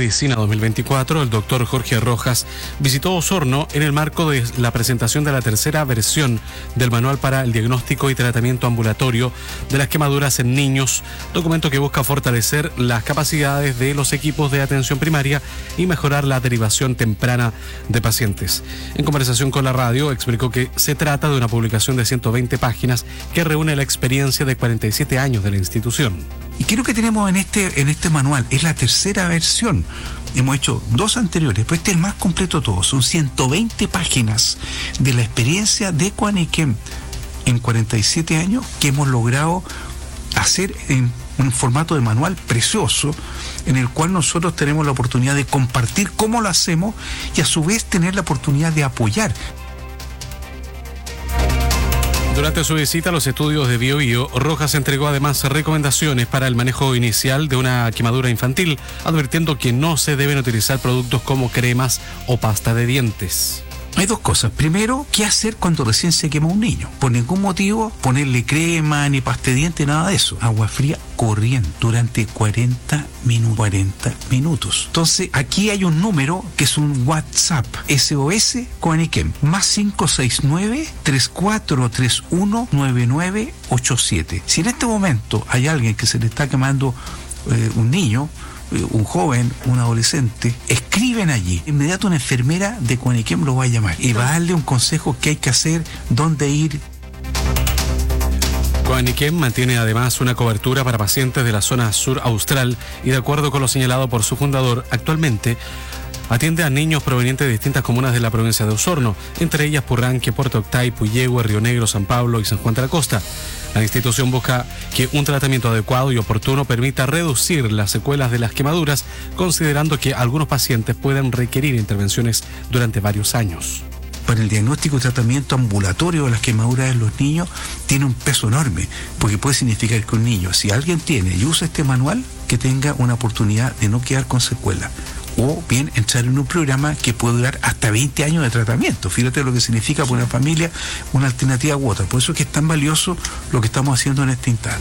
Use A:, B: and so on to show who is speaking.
A: Medicina 2024, el doctor Jorge Rojas visitó Osorno en el marco de la presentación de la tercera versión del Manual para el Diagnóstico y Tratamiento Ambulatorio de las Quemaduras en Niños, documento que busca fortalecer las capacidades de los equipos de atención primaria y mejorar la derivación temprana de pacientes. En conversación con la radio, explicó que se trata de una publicación de 120 páginas que reúne la experiencia de 47 años de la institución.
B: Y creo que tenemos en este manual, es la tercera versión. Hemos hecho 2 anteriores, pero este es el más completo de todos. Son 120 páginas de la experiencia de Ecuaniquem en 47 años que hemos logrado hacer en un formato de manual precioso, en el cual nosotros tenemos la oportunidad de compartir cómo lo hacemos y a su vez tener la oportunidad de apoyar.
A: Durante su visita a los estudios de Biobío, Rojas entregó además recomendaciones para el manejo inicial de una quemadura infantil, advirtiendo que no se deben utilizar productos como cremas o pasta de dientes.
B: Hay 2 cosas. Primero, ¿qué hacer cuando recién se quema un niño? Por ningún motivo ponerle crema, ni pasta de dientes, nada de eso. Agua fría corriendo durante 40 minutos. Entonces, aquí hay un número que es un WhatsApp. SOS Ecuaniquem. Más 569-3431-9987. Si en este momento hay alguien que se le está quemando un niño, un joven, un adolescente, escriben allí. Inmediato una enfermera de Ecuaniquem lo va a llamar y va a darle un consejo qué hay que hacer, dónde ir.
A: Ecuaniquem mantiene además una cobertura para pacientes de la zona sur austral y, de acuerdo con lo señalado por su fundador, actualmente atiende a niños provenientes de distintas comunas de la provincia de Osorno, entre ellas Purranque, Puerto Octay, Puyehue, Río Negro, San Pablo y San Juan de la Costa. La institución busca que un tratamiento adecuado y oportuno permita reducir las secuelas de las quemaduras, considerando que algunos pacientes pueden requerir intervenciones durante varios años.
B: Para el diagnóstico y tratamiento ambulatorio de las quemaduras de los niños tiene un peso enorme, porque puede significar que un niño, si alguien tiene y usa este manual, que tenga una oportunidad de no quedar con secuelas, o bien entrar en un programa que puede durar hasta 20 años de tratamiento. Fíjate lo que significa para una familia una alternativa u otra. Por eso es que es tan valioso lo que estamos haciendo en este instante.